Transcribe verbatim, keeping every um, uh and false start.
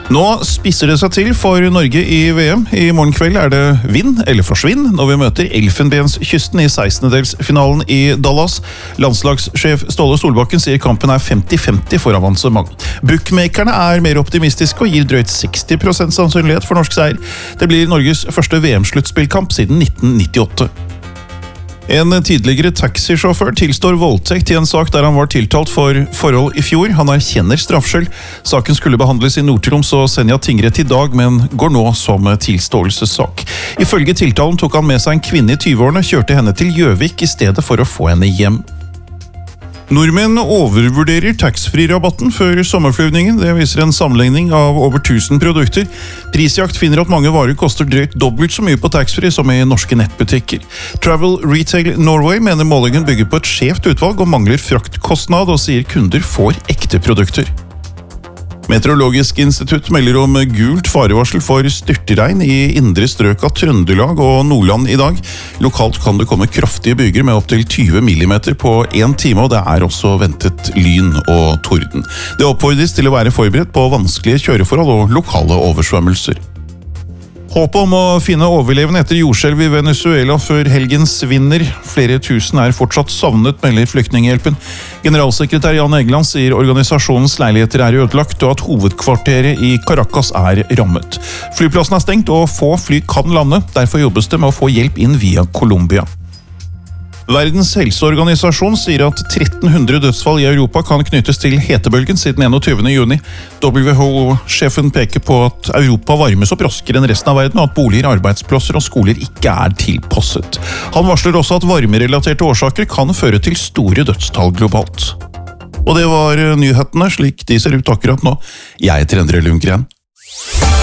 Nå spisser det seg til for Norge i V M. I morgen kveld er det vinn eller forsvinn når vi møter Elfenbenskysten i sekstendedelsfinalen i Dallas. Landslagssjef Ståle Solbakken sier kampen er femti femti for avansement. Bookmakerne er mer optimistiske og gir drøyt seksti prosent sannsynlighet for norsk seier. Det blir Norges første V M-sluttspillkamp siden nitten nittiåtte. En tidligere taxisjåfør tilstår voldtekt i en sak der han var tiltalt for forhold i fjor. Han erkjenner straffskyld. Saken skulle behandles i Nord-Troms og Senja tingrett i dag, men går nå som tilståelsessak. Ifølge tiltalen tok han med seg en kvinne i tyve-årene, kjørte henne til Gjøvik i stedet for å få henne hjem. Nordmenn overvurderer taxfree-rabatten før sommerflyvningen. Det viser en sammenligning av over tusen produkter. Prisjakt finner at mange varer koster drøyt dobbelt så mye på taxfree som i norske nettbutikker. Travel Retail Norway mener målingen bygger på et skjevt utvalg og mangler fraktkostnad, og sier kunder får ekte produkter. Meteorologisk institutt melder om gult farevarsel for styrtregn i indre strøk av Trøndelag og Nordland i dag. Lokalt kan det komme kraftige byger med opp til tyve millimeter på en time, og det er også ventet lyn og torden. Det oppfordres til å være forberedt på vanskelige kjøreforhold og lokale oversvømmelser. Håpet om å finne overlevende etter jordskjelv i Venezuela før helgens vinner. Flere tusen er fortsatt savnet, melder Flyktninghjelpen. Generalsekretær Jan Egeland sier organisasjonens leiligheter er ødelagt, og at hovedkvarteret i Caracas er rammet. Flyplassen er stengt, og få fly kan lande. Derfor jobbes det med å få hjelp inn via Colombia. Verdens helseorganisasjon sier at tretten hundre dødsfall i Europa kan knyttes til hetebølgen siden enogtyvende juni. W H O-sjefen peker på at Europa varmes opp raskere enn resten av verden, og at boliger, arbeidsplasser og skoler ikke er tilpasset. Han varsler også at varmerelaterte årsaker kan føre til store dødstall globalt. Og det var nyhetene slik de ser ut akkurat nå. Jeg heter Endre Lundgren.